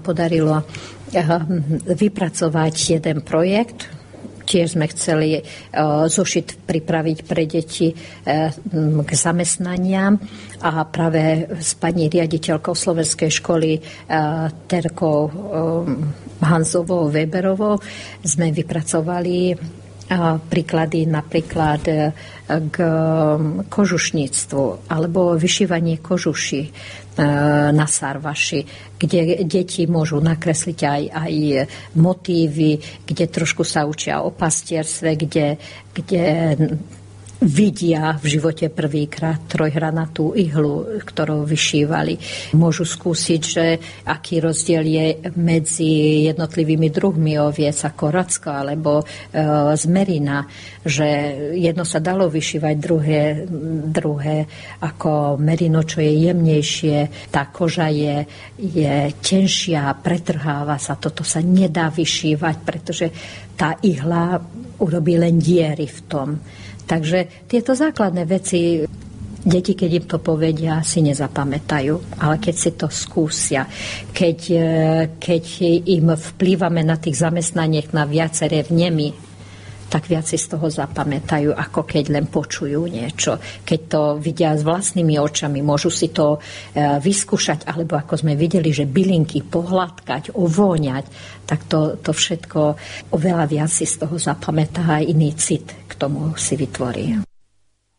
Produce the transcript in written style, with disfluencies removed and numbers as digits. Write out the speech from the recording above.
podarilo vypracovať jeden projekt. Tiež sme chceli zošit pripraviť pre deti k zamestnaniam a práve s pani riaditeľkou slovenskej školy Terkou Hanzovou Weberovou sme vypracovali príklady napríklad k kožušníctvu alebo vyšívanie kožuši na sarvaši, kde deti môžu nakresliť aj motívy, kde trošku sa učia o pastierstve, kde vidia v živote prvýkrát trojhranatú ihlu, ktorou vyšívali. Môžu skúsiť, že aký rozdiel je medzi jednotlivými druhmi oviec ako racko alebo zmerina, že jedno sa dalo vyšívať, druhé ako merino, čo je jemnejšie, tá koža je tenšia, pretrháva sa, toto sa nedá vyšívať, pretože tá ihla urobí len diery v tom. Takže tieto základné veci deti, keď im to povedia, si nezapamätajú. Ale keď si to skúsia, keď im vplývame na tých zamestnaniach na viaceré vnemy, tak viac si z toho zapamätajú, ako keď len počujú niečo. Keď to vidia s vlastnými očami, môžu si to vyskúšať, alebo ako sme videli, že bylinky pohľadkať, ovôňať, tak to všetko oveľa viac si z toho zapamätá a iný cit k tomu si vytvorí.